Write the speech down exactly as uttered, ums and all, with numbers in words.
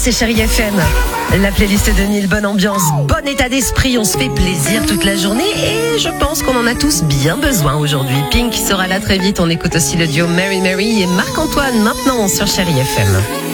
c'est Chérie F M. La playlist de Neil, bonne ambiance, bon état d'esprit, on se fait plaisir toute la journée et je pense qu'on en a tous bien besoin aujourd'hui. Pink sera là très vite, on écoute aussi le duo Mary Mary et Marc-Antoine maintenant sur Chérie F M.